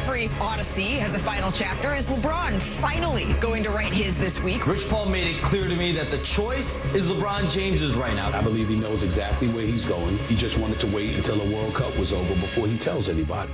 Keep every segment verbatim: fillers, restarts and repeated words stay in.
McCaffrey odyssey has a final chapter. Is LeBron finally going to write his this week? Rich Paul made it clear to me that the choice is LeBron James's right now. I believe he knows exactly where he's going. He just wanted to wait until the World Cup was over before he tells anybody.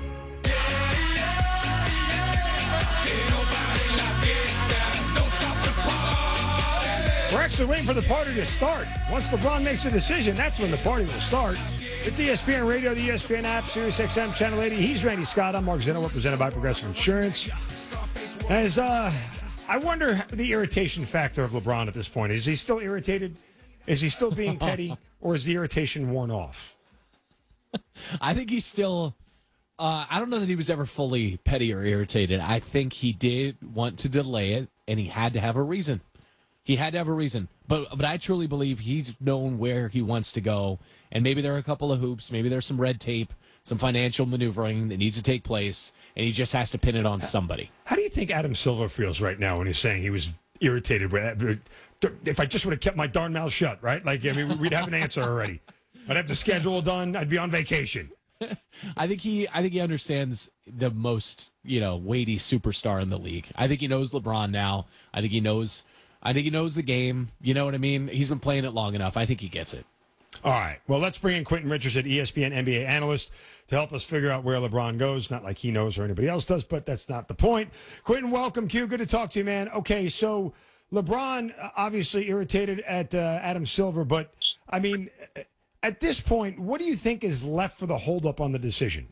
We're actually waiting for the party to start. Once LeBron makes a decision, that's when the party will start. It's E S P N Radio, the E S P N app, Sirius X M, Channel eighty. He's Randy Scott. I'm Mark Zinno, represented by Progressive Insurance. As uh, I wonder the irritation factor of LeBron at this point. Is he still irritated? Is he still being petty? Or is the irritation worn off? I think he's still... Uh, I don't know that he was ever fully petty or irritated. I think he did want to delay it, and he had to have a reason. He had to have a reason. But but I truly believe he's known where he wants to go. And maybe there are a couple of hoops. Maybe there's some red tape, some financial maneuvering that needs to take place. And he just has to pin it on somebody. How do you think Adam Silver feels right now when he's saying he was irritated? If I just would have kept my darn mouth shut, right? Like, I mean, we'd have an answer already. I'd have the schedule done. I'd be on vacation. I think he I think he understands the most, you know, weighty superstar in the league. I think he knows LeBron now. I think he knows... I think he knows the game. You know what I mean? He's been playing it long enough. I think he gets it. All right. Well, let's bring in Quentin Richardson, E S P N N B A analyst, to help us figure out where LeBron goes. Not like he knows or anybody else does, but that's not the point. Quentin, welcome, Q. Good to talk to you, man. Okay, so LeBron uh, obviously irritated at uh, Adam Silver, but, I mean, at this point, what do you think is left for the holdup on the decision?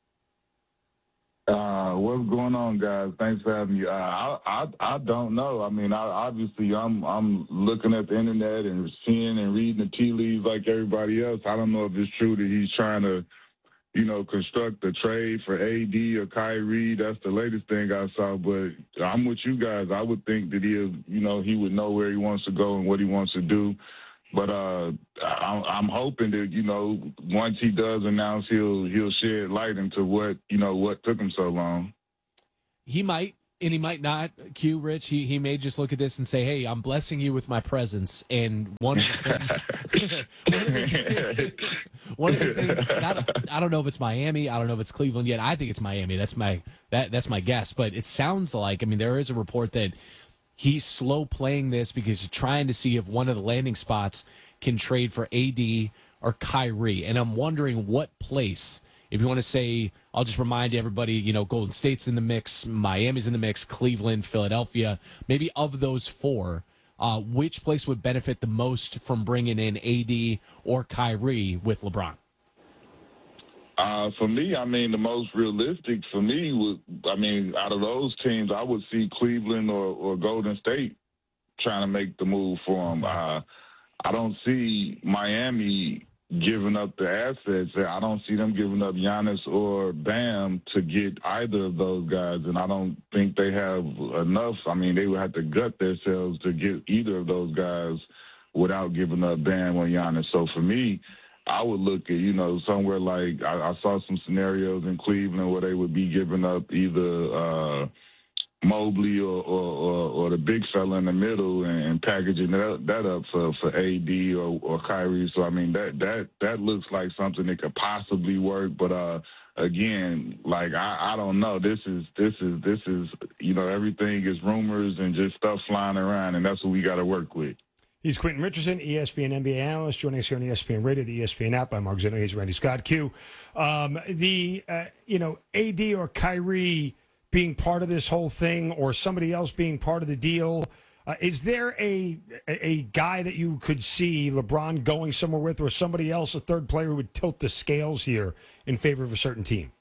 Uh, what's going on, guys? Thanks for having me. Uh, I, I I don't know. I mean, I, obviously, I'm I'm looking at the internet and seeing and reading the tea leaves like everybody else. I don't know if it's true that he's trying to, you know, construct a trade for A D or Kyrie. That's the latest thing I saw. But I'm with you guys. I would think that he, you know, he would know where he wants to go and what he wants to do. But uh, I'm hoping that, you know, once he does announce, he'll he'll shed light into what, you know, what took him so long. He might, and he might not. Q, Rich, he, he may just look at this and say, hey, I'm blessing you with my presence. And one of the things, one of the, one of the things and I, don't, I don't know if it's Miami. I don't know if it's Cleveland yet. I think it's Miami. That's my that that's my guess. But it sounds like, I mean, there is a report that he's slow playing this because he's trying to see if one of the landing spots can trade for A D or Kyrie. And I'm wondering what place, if you want to say, I'll just remind everybody, you know, Golden State's in the mix, Miami's in the mix, Cleveland, Philadelphia, maybe of those four, uh, which place would benefit the most from bringing in A D or Kyrie with LeBron? Uh, for me, I mean, the most realistic for me would, I mean, out of those teams, I would see Cleveland or, or Golden State trying to make the move for him. Uh, I don't see Miami giving up the assets. I don't see them giving up Giannis or Bam to get either of those guys, and I don't think they have enough. I mean, they would have to gut themselves to get either of those guys without giving up Bam or Giannis. So for me, I would look at, you know, somewhere like I, I saw some scenarios in Cleveland where they would be giving up either uh, Mobley or, or, or, or the big fella in the middle and, and packaging that, that up for, for A D or, or Kyrie. So, I mean, that, that, that looks like something that could possibly work. But, uh, again, like, I, I don't know. This is, this is, this is, you know, everything is rumors and just stuff flying around, and that's what we got to work with. He's Quentin Richardson, E S P N N B A analyst, joining us here on E S P N Radio, the E S P N app. I'm Mark Zinno. He's Randy Scott. Q. Um, the, uh, you know, A D or Kyrie being part of this whole thing or somebody else being part of the deal, uh, is there a, a a guy that you could see LeBron going somewhere with, or somebody else, a third player who would tilt the scales here in favor of a certain team?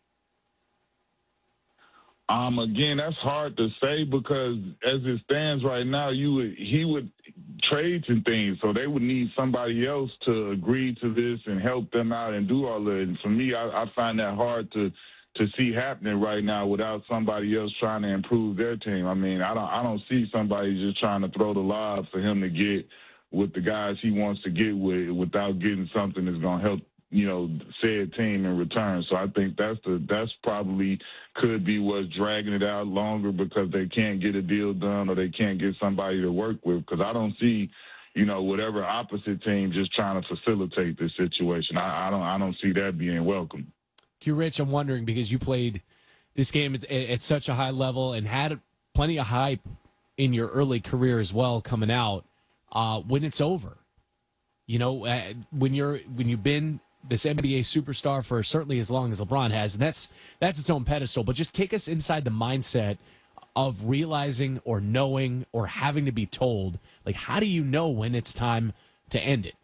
Um, again, that's hard to say because as it stands right now, you would he would trades and things, so they would need somebody else to agree to this and help them out and do all that. And for me, I, I find that hard to to see happening right now without somebody else trying to improve their team. I mean, I don't I don't see somebody just trying to throw the lob for him to get with the guys he wants to get with without getting something that's going to help, you know, said team in return. So I think that's the that's probably could be what's dragging it out longer because they can't get a deal done or they can't get somebody to work with. Because I don't see, you know, whatever opposite team just trying to facilitate this situation. I, I don't I don't see that being welcome. Q, Rich, I'm wondering because you played this game at, at such a high level and had plenty of hype in your early career as well coming out, uh, when it's over. You know, uh, when you're when you've been this N B A superstar for certainly as long as LeBron has, and that's that's its own pedestal. But just take us inside the mindset of realizing or knowing or having to be told. Like, how do you know when it's time to end it?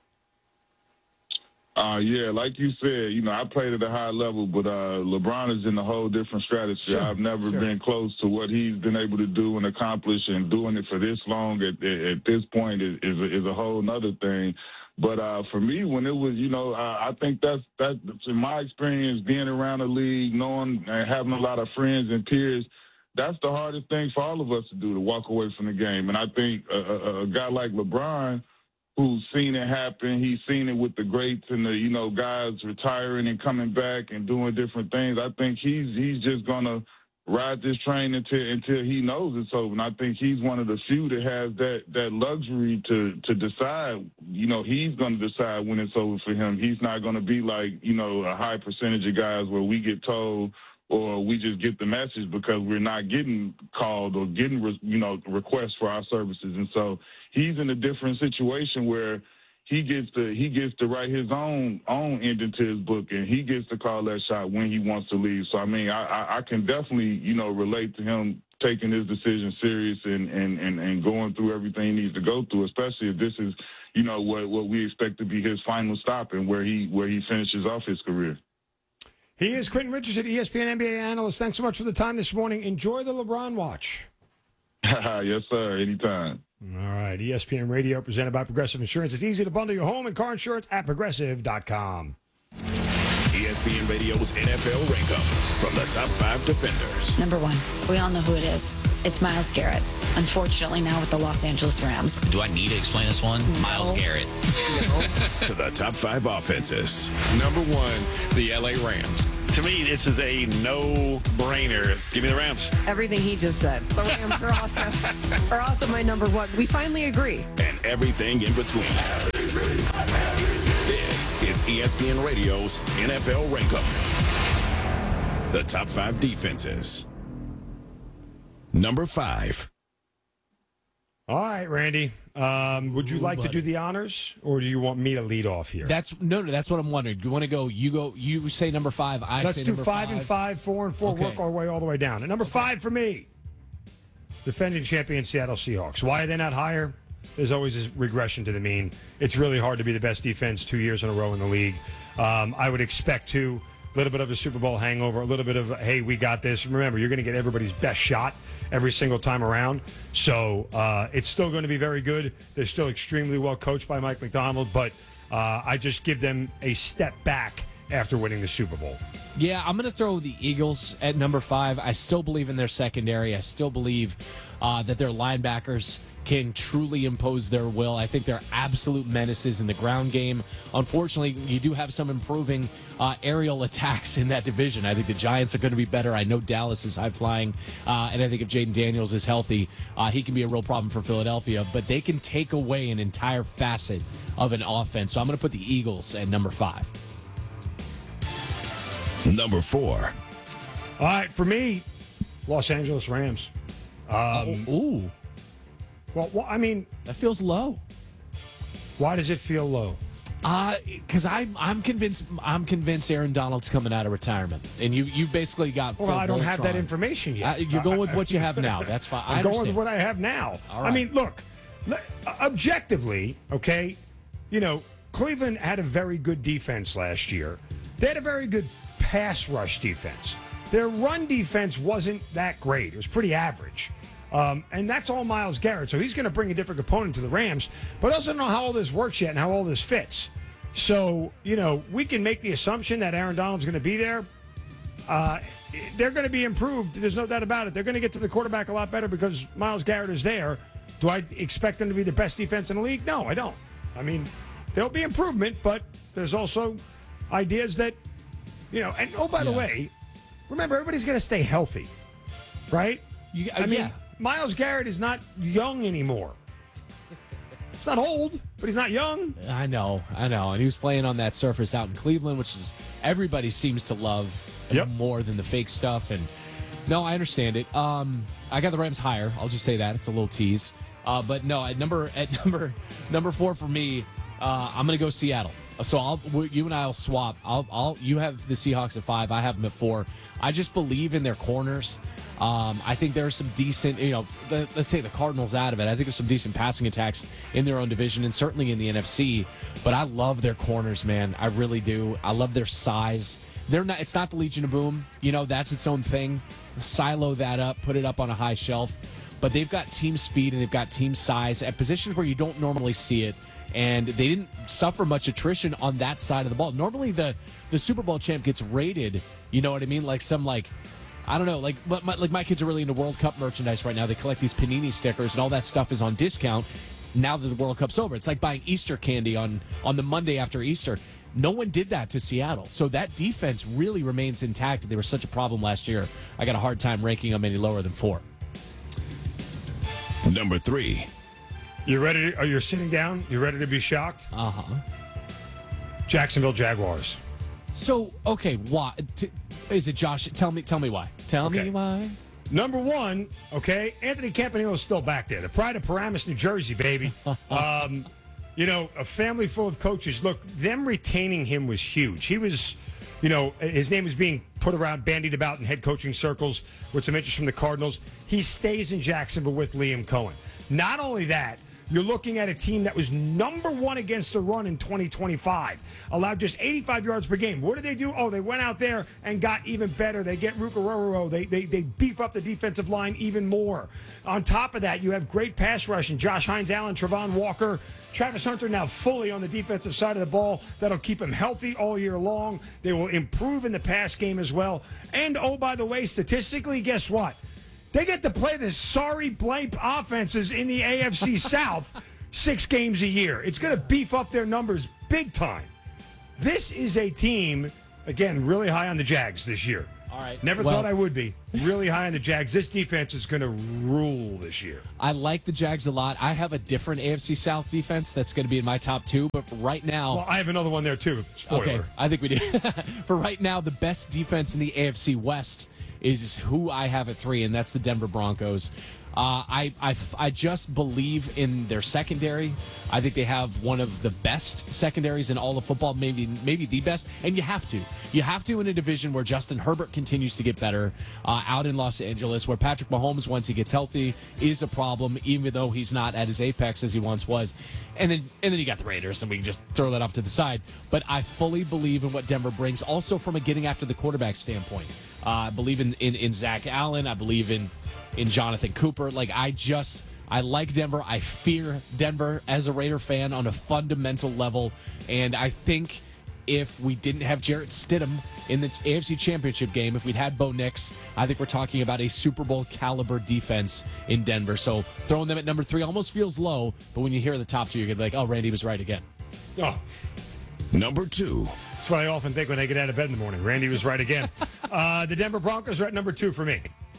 Uh, yeah, like you said, you know, I played at a high level, but uh, LeBron is in a whole different stratosphere. Sure, I've never sure. been close to what he's been able to do and accomplish, and doing it for this long at, at this point is, is, a, is a whole nother thing. But uh, for me, when it was, you know, I, I think that's, that's, in my experience, being around the league, knowing and having a lot of friends and peers, that's the hardest thing for all of us to do, to walk away from the game. And I think a, a, a guy like LeBron, who's seen it happen, he's seen it with the greats and the, you know, guys retiring and coming back and doing different things. I think he's he's just gonna ride this train until until he knows it's over. And I think he's one of the few that has that that luxury to to decide. You know, he's gonna decide when it's over for him. He's not gonna be like, you know, a high percentage of guys where we get told or we just get the message because we're not getting called or getting, you know, requests for our services. And so he's in a different situation where he gets to he gets to write his own own ending to his book, and he gets to call that shot when he wants to leave. So I mean, I, I, I can definitely, you know, relate to him taking his decision serious and, and, and, and going through everything he needs to go through, especially if this is, you know, what what we expect to be his final stop and where he where he finishes off his career. He is Quentin Richardson, E S P N N B A analyst. Thanks so much for the time this morning. Enjoy the LeBron watch. Yes, sir. Anytime. All right. E S P N Radio presented by Progressive Insurance. It's easy to bundle your home and car insurance at progressive dot com. E S P N Radio's N F L Rankup from the top five defenders. Number one, we all know who it is. It's Myles Garrett. Unfortunately, now with the Los Angeles Rams. Do I need to explain this one? No. Myles Garrett. To the top five offenses. Number one, the L A Rams. To me, this is a no-brainer. Give me the Rams. Everything he just said. The Rams are also, are also my number one. We finally agree. And everything in between. This is E S P N Radio's N F L Rankup. The top five defenses. Number five. All right, Randy. Um, would you Ooh, like buddy. to do the honors, or do you want me to lead off here? That's no, no. That's what I'm wondering. Do you want to go? You go. You say number five. I Let's say do number five, and five, four and four. Okay. Work our way all the way down. And number five for me, defending champion Seattle Seahawks. Why are they not higher? There's always this regression to the mean. It's really hard to be the best defense two years in a row in the league. Um, I would expect to. A little bit of a Super Bowl hangover, a little bit of, hey, we got this. Remember, you're going to get everybody's best shot every single time around. So uh, it's still going to be very good. They're still extremely well coached by Mike McDonald, but uh, I just give them a step back after winning the Super Bowl. Yeah, I'm going to throw the Eagles at number five. I still believe in their secondary. I still believe uh, that their linebackers can truly impose their will. I think they're absolute menaces in the ground game. Unfortunately, you do have some improving uh, aerial attacks in that division. I think the Giants are going to be better. I know Dallas is high-flying, uh, and I think if Jaden Daniels is healthy, uh, he can be a real problem for Philadelphia. But they can take away an entire facet of an offense. So I'm going to put the Eagles at number five. Number four. All right, for me, Los Angeles Rams. Um, oh, ooh. Well, well, I mean, that feels low. Why does it feel low? Uh, because I'm I'm convinced I'm convinced Aaron Donald's coming out of retirement, and you you basically got. Well, Phil I don't have Beltran. that information yet. Uh, you're going with what you have now. That's fine. I'm I going with understand. what I have now. All right. I mean, look, le- objectively, okay, you know, Cleveland had a very good defense last year. They had a very good pass rush defense. Their run defense wasn't that great. It was pretty average. Um, and that's all Myles Garrett. So he's going to bring a different component to the Rams, but I also don't know how all this works yet and how all this fits. So, you know, we can make the assumption that Aaron Donald's going to be there. Uh, they're going to be improved. There's no doubt about it. They're going to get to the quarterback a lot better because Myles Garrett is there. Do I expect them to be the best defense in the league? No, I don't. I mean, there'll be improvement, but there's also ideas that, you know, and oh, by the Yeah. way, remember, everybody's going to stay healthy, right? You, I mean, yeah. Myles Garrett is not young anymore. He's not old, but he's not young. I know, I know. And he was playing on that surface out in Cleveland, which is everybody seems to love Yep. more than the fake stuff. And No, I understand it. Um, I got the Rams higher. I'll just say that. It's a little tease. Uh, but no, at number at number number four for me, uh, I'm going to go Seattle. So I'll you and I'll swap. I'll I'll you have the Seahawks at five. I have them at four. I just believe in their corners. Um, I think there's some decent, you know, the, let's say the Cardinals out of it. I think there's some decent passing attacks in their own division and certainly in the N F C. But I love their corners, man. I really do. I love their size. They're not. It's not the Legion of Boom. You know, that's its own thing. Silo that up, put it up on a high shelf. But they've got team speed and they've got team size at positions where you don't normally see it. And they didn't suffer much attrition on that side of the ball. Normally, the the Super Bowl champ gets rated. You know what I mean? Like some like. I don't know, like my, like my kids are really into World Cup merchandise right now. They collect these Panini stickers, and all that stuff is on discount now that the World Cup's over. It's like buying Easter candy on, on the Monday after Easter. No one did that to Seattle. So that defense really remains intact. They were such a problem last year. I got a hard time ranking them any lower than four. Number three. You ready? To, are you sitting down? You ready to be shocked? Uh-huh. Jacksonville Jaguars. So, okay, why? T- is it Josh? Tell me tell me why. Tell okay. me why. Number one, okay, Anthony Campanile is still back there. The pride of Paramus, New Jersey, baby. um, you know, a family full of coaches. Look, them retaining him was huge. He was, you know, his name was being put around, bandied about in head coaching circles with some interest from the Cardinals. He stays in Jacksonville with Liam Cohen. Not only that, you're looking at a team that was number one against the run in twenty twenty-five. Allowed just eighty-five yards per game. What did they do? Oh, they went out there and got even better. They get Ruccaroro. They, they they beef up the defensive line even more. On top of that, you have great pass rushing. Josh Hines, Allen, Travon Walker, Travis Hunter now fully on the defensive side of the ball. That'll keep him healthy all year long. They will improve in the pass game as well. And, oh, by the way, statistically, guess what? They get to play the sorry blank offenses in the A F C South six games a year. It's going to beef up their numbers big time. This is a team, again, really high on the Jags this year. All right. Never well, thought I would be. Really high on the Jags. This defense is going to rule this year. I like the Jags a lot. I have a different A F C South defense that's going to be in my top two, but right now... Well, I have another one there, too. Spoiler. Okay, I think we do. For right now, the best defense in the A F C West is who I have at three, and that's the Denver Broncos. Uh, I, I, I just believe in their secondary. I think they have one of the best secondaries in all of football, maybe maybe the best. And you have to. You have to in a division where Justin Herbert continues to get better uh, out in Los Angeles, where Patrick Mahomes, once he gets healthy, is a problem, even though he's not at his apex as he once was. And then and then you got the Raiders, and we can just throw that off to the side. But I fully believe in what Denver brings, also from a getting after the quarterback standpoint. Uh, I believe in, in, in Zach Allen. I believe in in Jonathan Cooper. Like, I just, I like Denver. I fear Denver as a Raider fan on a fundamental level. And I think if we didn't have Jarrett Stidham in the A F C Championship game, if we'd had Bo Nix, I think we're talking about a Super Bowl caliber defense in Denver. So throwing them at number three almost feels low, but when you hear the top two, you're going to be like, oh, Randy was right again. Oh. Number two. That's what I often think when I get out of bed in the morning. Randy was right again. uh, the Denver Broncos are at number two for me.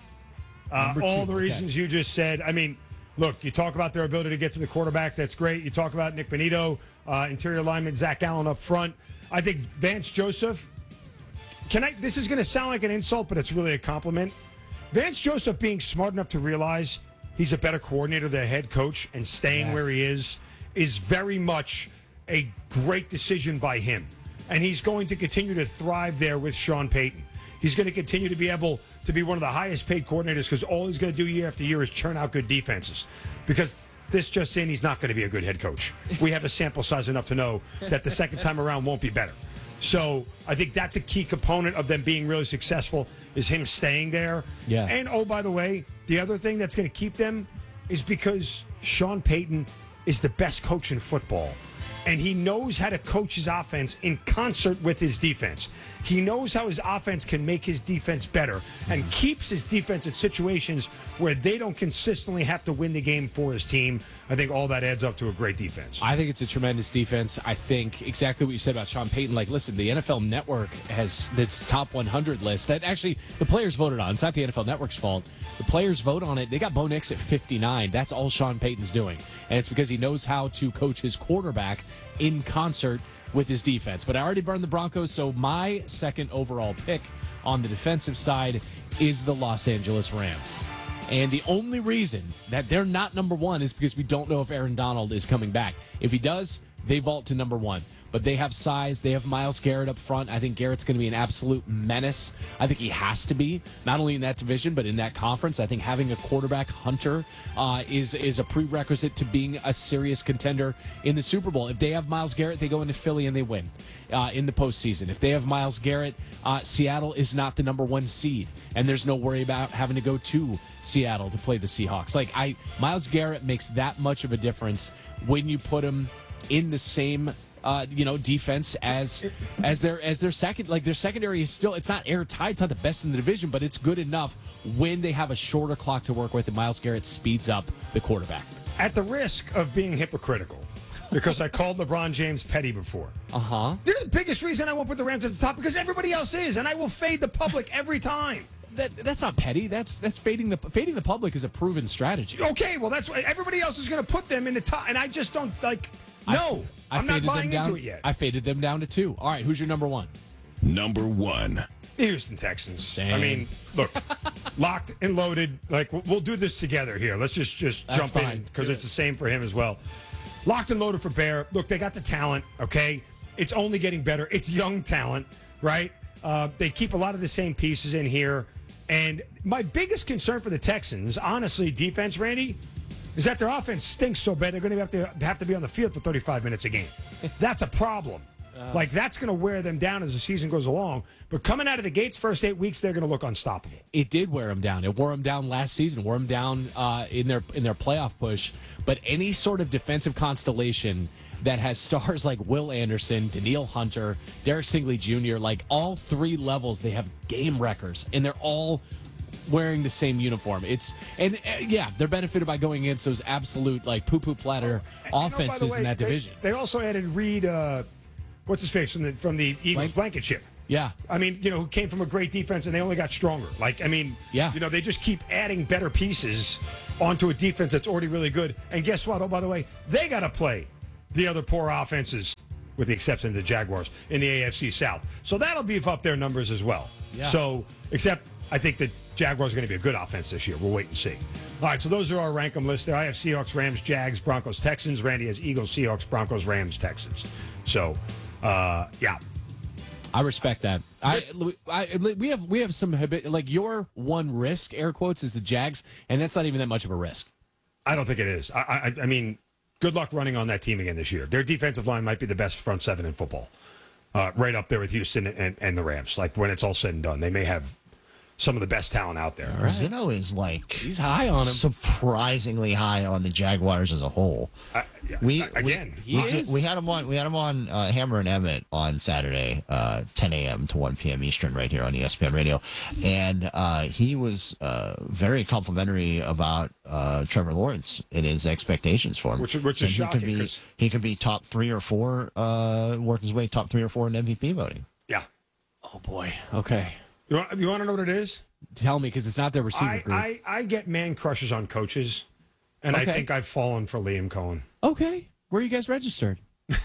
Uh, all the reasons okay. you just said. I mean, look, you talk about their ability to get to the quarterback. That's great. You talk about Nick Bonito, uh, interior lineman, Zach Allen up front. I think Vance Joseph. Can I? This is going to sound like an insult, but it's really a compliment. Vance Joseph being smart enough to realize he's a better coordinator than a head coach and staying yes. where he is is very much a great decision by him. And he's going to continue to thrive there with Sean Payton. He's going to continue to be able to be one of the highest paid coordinators because all he's going to do year after year is churn out good defenses. Because this just in, he's not going to be a good head coach. We have a sample size enough to know that the second time around won't be better. So I think that's a key component of them being really successful is him staying there. Yeah. And, oh, by the way, the other thing that's going to keep them is because Sean Payton is the best coach in football. And he knows how to coach his offense in concert with his defense. He knows how his offense can make his defense better and keeps his defense in situations where they don't consistently have to win the game for his team. I think all that adds up to a great defense. I think it's a tremendous defense. I think exactly what you said about Sean Payton. Like, listen, the N F L Network has this top one hundred list that actually the players voted on. It's not the N F L Network's fault. The players vote on it. They got Bo Nix at fifty-nine. That's all Sean Payton's doing. And it's because he knows how to coach his quarterback in concert with his defense. But I already burned the Broncos, so my second overall pick on the defensive side is the Los Angeles Rams. And the only reason that they're not number one is because we don't know if Aaron Donald is coming back. If he does, they vault to number one. But they have size. They have Myles Garrett up front. I think Garrett's going to be an absolute menace. I think he has to be, not only in that division, but in that conference. I think having a quarterback, Hunter, uh, is, is a prerequisite to being a serious contender in the Super Bowl. If they have Myles Garrett, they go into Philly and they win uh, in the postseason. If they have Myles Garrett, uh, Seattle is not the number one seed. And there's no worry about having to go to Seattle to play the Seahawks. Like, I, Myles Garrett makes that much of a difference when you put him in the same Uh, you know, defense as as their as their second like their secondary is still, it's not airtight, it's not the best in the division, but it's good enough when they have a shorter clock to work with, and Myles Garrett speeds up the quarterback. At the risk of being hypocritical, because I called LeBron James petty before. Uh huh. They're the biggest reason I won't put the Rams at the top, because everybody else is, and I will fade the public every time. That that's not petty. That's that's fading the fading the public is a proven strategy. Okay, well that's why everybody else is going to put them in the top, and I just don't like. No, I, I I'm not faded buying them down, into it yet. I faded them down to two. All right, who's your number one? Number one. The Houston Texans. Same. I mean, look, locked and loaded. Like, we'll, we'll do this together here. Let's just just That's jump fine. in, because Do it's it. the same for him as well. Locked and loaded for Bear. Look, they got the talent, okay? It's only getting better. It's young talent, right? Uh, they keep a lot of the same pieces in here. And my biggest concern for the Texans, honestly, defense, Randy, is that their offense stinks so bad they're going to have to have to be on the field for thirty-five minutes a game. That's a problem. Uh, like, that's going to wear them down as the season goes along. But coming out of the gates, first eight weeks, they're going to look unstoppable. It did wear them down. It wore them down last season. Wore them down uh, in their in their playoff push. But any sort of defensive constellation that has stars like Will Anderson, Danielle Hunter, Derek Stingley Junior, like all three levels, they have game wreckers, and they're all wearing the same uniform. It's and uh, yeah, they're benefited by going against those absolute like poo poo platter Oh, offenses you know, by the way, in that they, division. They also added Reed, uh, what's his face, from the from the Eagles Blank- Blankenship. Yeah, I mean, you know, who came from a great defense and they only got stronger. Like, I mean, yeah. you know, they just keep adding better pieces onto a defense that's already really good. And guess what? Oh, by the way, they got to play the other poor offenses, with the exception of the Jaguars, in the A F C South. So that'll beef up their numbers as well. Yeah. So, except I think the Jaguars are going to be a good offense this year. We'll wait and see. All right, so those are our rank 'em lists there. I have Seahawks, Rams, Jags, Broncos, Texans. Randy has Eagles, Seahawks, Broncos, Rams, Texans. So, uh, yeah. I respect that. I, I we have we have some habit, like your one risk, air quotes, is the Jags, and that's not even that much of a risk. I don't think it is. I, I, I mean, good luck running on that team again this year. Their defensive line might be the best front seven in football, uh, right up there with Houston and, and the Rams. Like, when it's all said and done, they may have some of the best talent out there. Right. Zeno is like he's high on him, surprisingly high on the Jaguars as a whole. Uh, yeah, we again, we, we, did, we had him on. We had him on uh, Hammer and Emmett on Saturday, uh, ten a.m. to one p.m. Eastern, right here on E S P N Radio, and uh, he was uh, very complimentary about uh, Trevor Lawrence and his expectations for him. Which, which is he shocking. Could be, he could be top three or four, uh, work his way top three or four in M V P voting. Yeah. Oh boy. Okay. You want, you want to know what it is? Tell me, because it's not their receiver I, group. I, I get man crushes on coaches, and Okay. I think I've fallen for Liam Cohen. Okay. Where are you guys registered?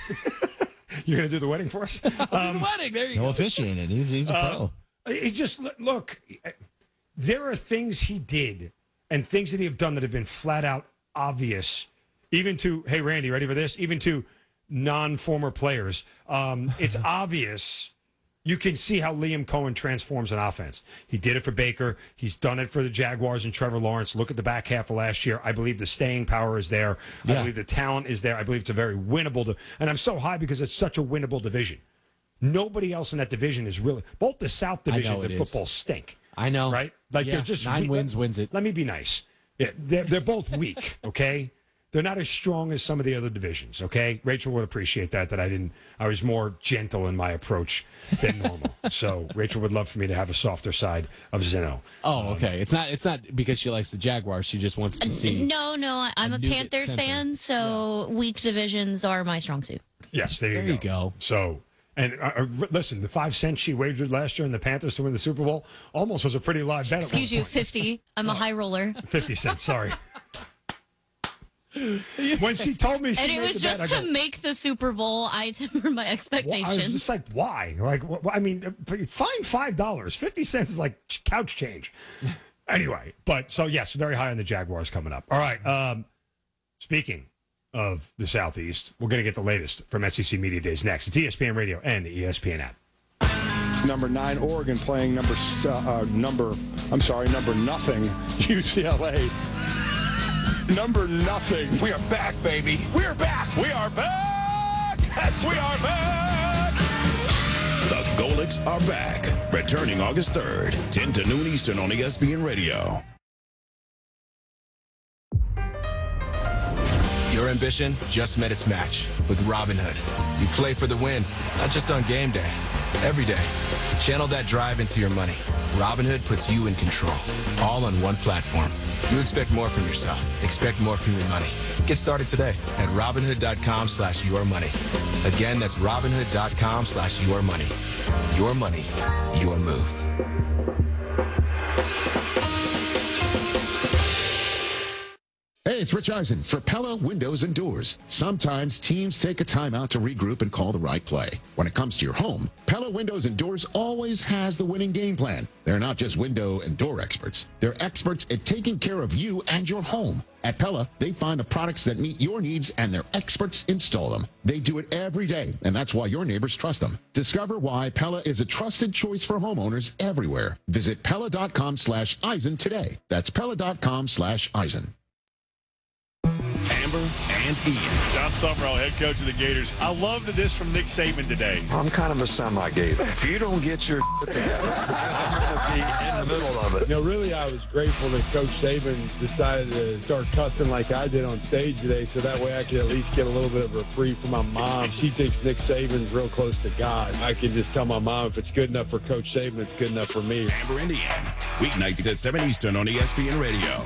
You're going to do the wedding for us? I'll do the wedding. There you He'll go. officiate it. He's, he's a Uh, pro. He just, look, there are things he did and things that he have done that have been flat out obvious, even to, hey, Randy, ready for this? Even to non-former players. Um, it's obvious. You can see how Liam Cohen transforms an offense. He did it for Baker. He's done it for the Jaguars and Trevor Lawrence. Look at the back half of last year. I believe the staying power is there. I Yeah. believe the talent is there. I believe it's a very winnable. Di- and I'm so high because it's such a winnable division. Nobody else in that division is really. Both the South I know divisions it in is. football stink. I know. Right? Like, Yeah, they're just nine weak. wins wins it. Let me be nice. Yeah, they're, they're both weak, okay? They're not as strong as some of the other divisions, okay? Rachel would appreciate that, that I didn't, I was more gentle in my approach than normal. So Rachel would love for me to have a softer side of Zeno. Oh, okay. It's not. It's not because she likes the Jaguars. She just wants to see. No, no, I- I'm a a, new Panthers center. fan, so weak divisions are my strong suit. Yes, there you There go. you go. So, and uh, uh, listen, the five cents she wagered last year on the Panthers to win the Super Bowl almost was a pretty live bet. at one Excuse you, point. fifty. I'm a high roller. fifty cents, sorry. When she told me she And it made was the just bet, I to go, make the Super Bowl, I tempered my Well, expectations. I was just like, why? Like, wh- I mean, fine five dollars, fifty cents is like ch- couch change. Anyway, but so yes, very high on the Jaguars coming up. All right. Um, speaking of the Southeast, we're going to get the latest from S E C Media Days next. It's E S P N Radio and the E S P N app. Number nine, Oregon playing number uh, number. I'm sorry, number nothing, U C L A. Number nothing. We are back, baby. We are back. We are back. That's we are back. The Golics are back. Returning August third, ten to noon Eastern on E S P N Radio. Your ambition just met its match with Robinhood. You play for the win, not just on game day, every day. Channel that drive into your money. Robinhood puts you in control, all on one platform. You expect more from yourself. Expect more from your money. Get started today at Robinhood.com slash your money. Again, that's Robinhood.com slash your money. Your money, your move. Hey, it's Rich Eisen for Pella Windows and Doors. Sometimes teams take a timeout to regroup and call the right play. When it comes to your home, Pella Windows and Doors always has the winning game plan. They're not just window and door experts. They're experts at taking care of you and your home. At Pella, they find the products that meet your needs and their experts install them. They do it every day, and that's why your neighbors trust them. Discover why Pella is a trusted choice for homeowners everywhere. Visit Pella.com slash Eisen today. That's Pella.com slash Eisen. Amber and Ian. John Summerall, head coach of the Gators. I loved this from Nick Saban today. I'm kind of a semi-Gator. If you don't get your together, I'm going to be in the middle of it. You know, really, I was grateful that Coach Saban decided to start cussing like I did on stage today, so that way I could at least get a little bit of a reprieve from my mom. She thinks Nick Saban's real close to God. I can just tell my mom if it's good enough for Coach Saban, it's good enough for me. Amber and Ian. Weeknights at seven Eastern on E S P N Radio.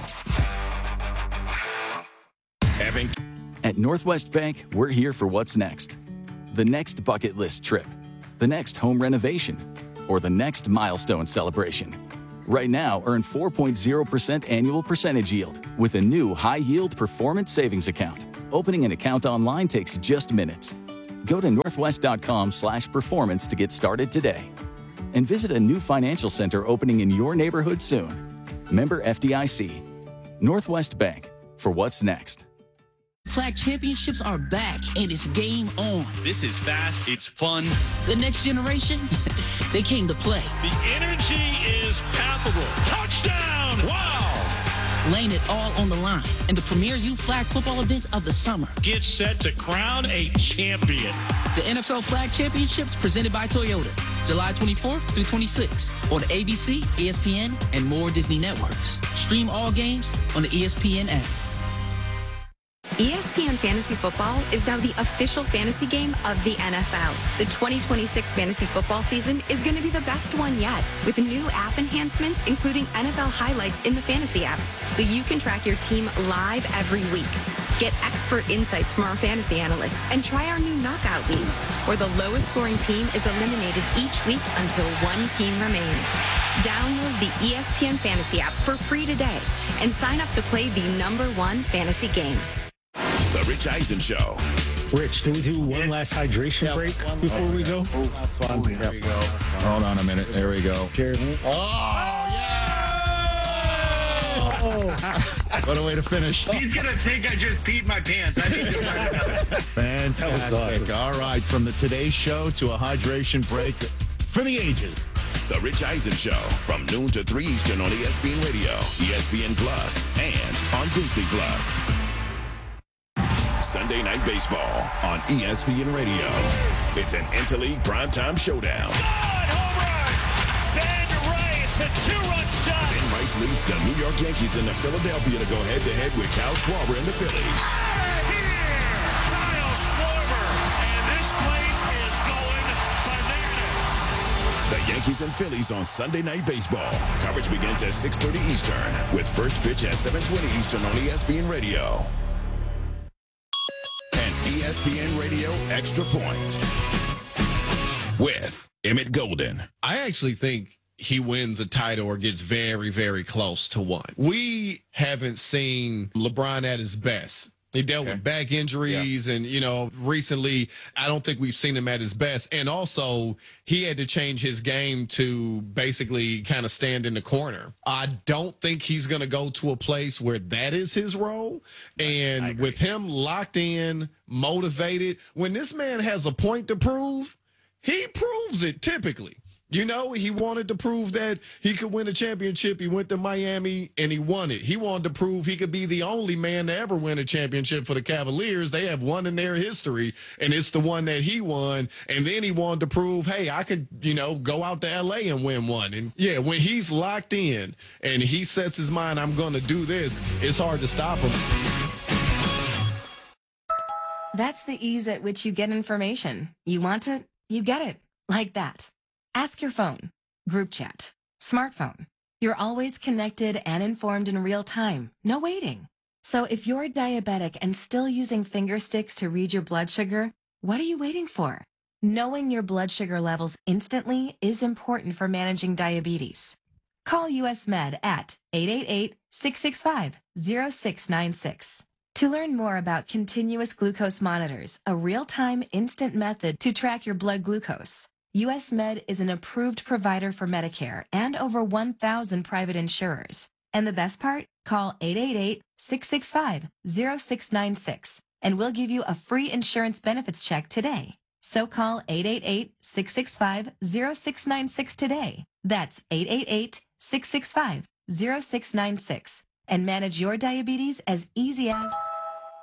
Evan. At Northwest Bank, we're here for what's next. The next bucket list trip, the next home renovation, or the next milestone celebration. Right now, earn four point zero percent annual percentage yield with a new high-yield performance savings account. Opening an account online takes just minutes. Go to northwest.com slash performance to get started today. And visit a new financial center opening in your neighborhood soon. Member F D I C. Northwest Bank, for what's next. Flag championships are back, and it's game on. This is fast. It's fun. The next generation, they came to play. The energy is palpable. Touchdown! Wow! Laying it all on the line in the premier youth flag football event of the summer. Get set to crown a champion. The N F L Flag Championships presented by Toyota. July twenty-fourth through twenty-sixth on A B C, E S P N, and more Disney networks. Stream all games on the E S P N app. E S P N Fantasy Football is now the official fantasy game of the N F L. The twenty twenty-six fantasy football season is going to be the best one yet, with new app enhancements, including N F L highlights in the fantasy app, so you can track your team live every week. Get expert insights from our fantasy analysts and try our new knockout leagues, where the lowest scoring team is eliminated each week until one team remains. Download the E S P N Fantasy app for free today and sign up to play the number one fantasy game. The Rich Eisen Show. Rich, do we do one last hydration Yep, break one before last we go? break. Last one. Ooh, There yep. we go. Hold on a minute. There we go. Cheers. Oh, yeah! What a way to finish. He's going to think I just peed my pants. I think awesome. Fantastic. All right, from the Today Show to a hydration break for the ages. The Rich Eisen Show from noon to three Eastern on E S P N Radio, E S P N Plus, and on Disney Plus. Sunday Night Baseball on E S P N Radio. It's an Interleague primetime showdown. Ben Rice, a two-run shot. Ben Rice leads the New York Yankees into Philadelphia to go head-to-head with Kyle Schwarber and the Phillies. Kyle Schwarber, and this place is going bananas. The Yankees and Phillies on Sunday Night Baseball. Coverage begins at six thirty Eastern with first pitch at seven twenty Eastern on E S P N Radio. E S P N Radio Extra Point with Emmett Golden. I actually think he wins a title or gets very, very close to one. We haven't seen LeBron at his best He dealt with back injuries, and, you know, recently, I don't think we've seen him at his best. And also, he had to change his game to basically kind of stand in the corner. I don't think he's going to go to a place where that is his role. And with him locked in, motivated, when this man has a point to prove, he proves it typically. You know, he wanted to prove that he could win a championship. He went to Miami and he won it. He wanted to prove he could be the only man to ever win a championship for the Cavaliers. They have one in their history, and it's the one that he won. And then he wanted to prove, hey, I could, you know, go out to L A and win one. And yeah, when he's locked in and he sets his mind, I'm going to do this, it's hard to stop him. That's the ease at which you get information. You want it, you get it. Like that. Ask your phone, group chat, smartphone. You're always connected and informed in real time. No waiting. So if you're diabetic and still using finger sticks to read your blood sugar, what are you waiting for? Knowing your blood sugar levels instantly is important for managing diabetes. Call U S Med at eight eight eight, six six five, zero six nine six. To learn more about continuous glucose monitors, a real-time instant method to track your blood glucose, U S Med is an approved provider for Medicare and over one thousand private insurers. And the best part? Call eight eight eight, six six five, zero six nine six and we'll give you a free insurance benefits check today. So call eight eight eight, six six five, zero six nine six today. That's eight eight eight, six six five, zero six nine six and manage your diabetes as easy as...